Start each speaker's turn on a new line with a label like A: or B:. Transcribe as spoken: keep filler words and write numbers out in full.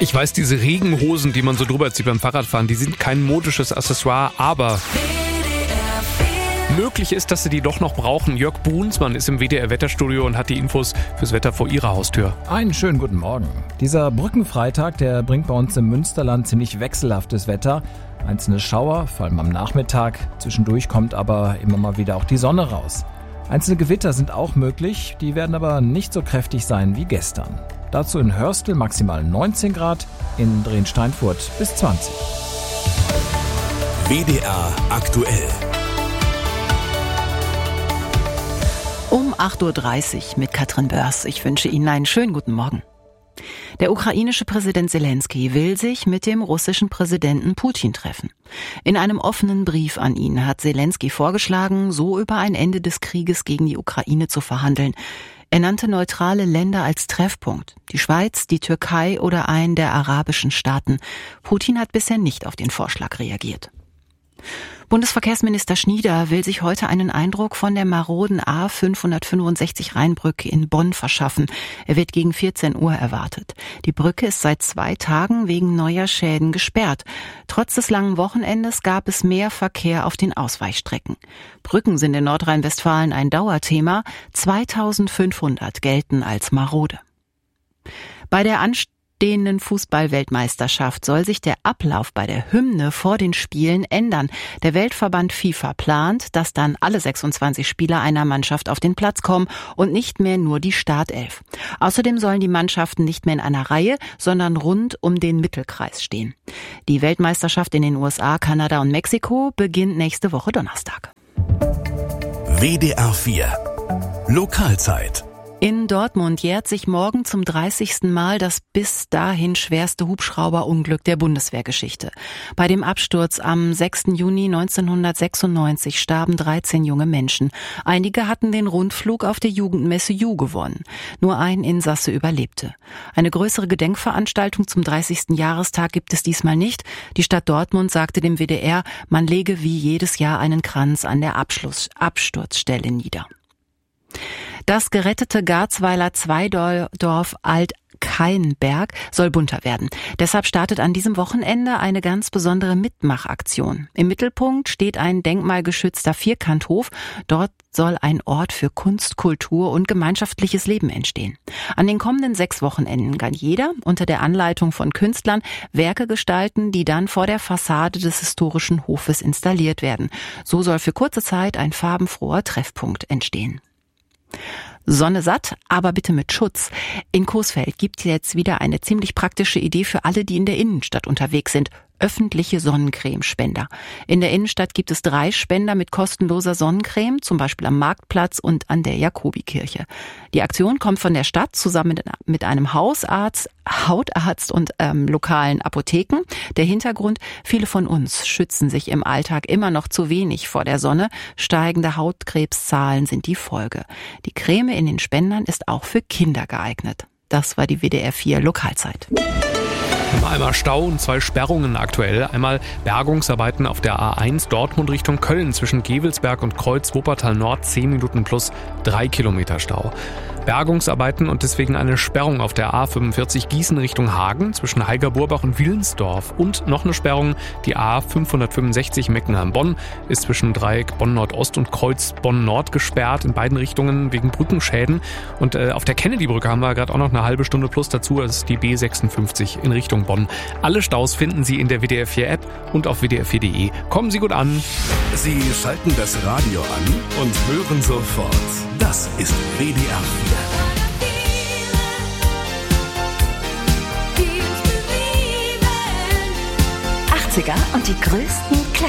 A: Ich weiß, diese Regenhosen, die man so drüber zieht beim Fahrradfahren, die sind kein modisches Accessoire, aber möglich ist, dass Sie die doch noch brauchen. Jörg Brunsmann ist im W D R-Wetterstudio und hat die Infos fürs Wetter vor Ihrer Haustür.
B: Einen schönen guten Morgen. Dieser Brückenfreitag, der bringt bei uns im Münsterland ziemlich wechselhaftes Wetter. Einzelne Schauer, vor allem am Nachmittag. Zwischendurch kommt aber immer mal wieder auch die Sonne raus. Einzelne Gewitter sind auch möglich, die werden aber nicht so kräftig sein wie gestern. Dazu in Hörstel maximal neunzehn Grad, in Drehn-Steinfurt bis zwanzig.
C: W D R aktuell.
D: Um acht Uhr dreißig mit Katrin Börs. Ich wünsche Ihnen einen schönen guten Morgen. Der ukrainische Präsident Zelensky will sich mit dem russischen Präsidenten Putin treffen. In einem offenen Brief an ihn hat Zelensky vorgeschlagen, so über ein Ende des Krieges gegen die Ukraine zu verhandeln. Er nannte neutrale Länder als Treffpunkt. Die Schweiz, die Türkei oder einen der arabischen Staaten. Putin hat bisher nicht auf den Vorschlag reagiert. Bundesverkehrsminister Schnieder will sich heute einen Eindruck von der maroden A fünfhundertfünfundsechzig Rheinbrücke in Bonn verschaffen. Er wird gegen vierzehn Uhr erwartet. Die Brücke ist seit zwei Tagen wegen neuer Schäden gesperrt. Trotz des langen Wochenendes gab es mehr Verkehr auf den Ausweichstrecken. Brücken sind in Nordrhein-Westfalen ein Dauerthema. zweitausendfünfhundert gelten als marode. Bei der Anst stehenden Fußball-Weltmeisterschaft soll sich der Ablauf bei der Hymne vor den Spielen ändern. Der Weltverband FIFA plant, dass dann alle sechsundzwanzig Spieler einer Mannschaft auf den Platz kommen und nicht mehr nur die Startelf. Außerdem sollen die Mannschaften nicht mehr in einer Reihe, sondern rund um den Mittelkreis stehen. Die Weltmeisterschaft in den U S A, Kanada und Mexiko beginnt nächste Woche Donnerstag.
C: W D R vier Lokalzeit.
D: In Dortmund jährt sich morgen zum dreißigsten Mal das bis dahin schwerste Hubschrauberunglück der Bundeswehrgeschichte. Bei dem Absturz am sechsten Juni neunzehnhundertsechsundneunzig starben dreizehn junge Menschen. Einige hatten den Rundflug auf der Jugendmesse Ju gewonnen. Nur ein Insasse überlebte. Eine größere Gedenkveranstaltung zum dreißigsten Jahrestag gibt es diesmal nicht. Die Stadt Dortmund sagte dem W D R, man lege wie jedes Jahr einen Kranz an der Abschluss- Absturzstelle nieder. Das gerettete Garzweiler-Zweidorf Alt-Keinberg soll bunter werden. Deshalb startet an diesem Wochenende eine ganz besondere Mitmachaktion. Im Mittelpunkt steht ein denkmalgeschützter Vierkanthof. Dort soll ein Ort für Kunst, Kultur und gemeinschaftliches Leben entstehen. An den kommenden sechs Wochenenden kann jeder unter der Anleitung von Künstlern Werke gestalten, die dann vor der Fassade des historischen Hofes installiert werden. So soll für kurze Zeit ein farbenfroher Treffpunkt entstehen. Sonne satt, aber bitte mit Schutz. In Coesfeld gibt es jetzt wieder eine ziemlich praktische Idee für alle, die in der Innenstadt unterwegs sind. Öffentliche Sonnencremespender. In der Innenstadt gibt es drei Spender mit kostenloser Sonnencreme, zum Beispiel am Marktplatz und an der Jakobikirche. Die Aktion kommt von der Stadt zusammen mit einem Hausarzt, Hautarzt und ähm, lokalen Apotheken. Der Hintergrund, viele von uns schützen sich im Alltag immer noch zu wenig vor der Sonne. Steigende Hautkrebszahlen sind die Folge. Die Creme in den Spendern ist auch für Kinder geeignet. Das war die W D R vier Lokalzeit.
A: Einmal Stau und zwei Sperrungen aktuell. Einmal Bergungsarbeiten auf der A eins Dortmund Richtung Köln zwischen Gevelsberg und Kreuz Wuppertal Nord, zehn Minuten plus drei Kilometer Stau. Bergungsarbeiten und deswegen eine Sperrung auf der A fünfundvierzig Gießen Richtung Hagen zwischen Heiger-Burbach und Wilnsdorf. Und noch eine Sperrung, die A fünfhundertfünfundsechzig Meckenheim-Bonn ist zwischen Dreieck Bonn-Nordost und Kreuz Bonn-Nord gesperrt in beiden Richtungen wegen Brückenschäden. Und äh, auf der Kennedy-Brücke haben wir gerade auch noch eine halbe Stunde plus dazu. Das ist die B sechsundfünfzig in Richtung Bonn. Alle Staus finden Sie in der W D R vier App und auf w d r vier punkt de. Kommen Sie gut an.
C: Sie schalten das Radio an und hören sofort. Das ist W D R vier.
E: achtziger und die größten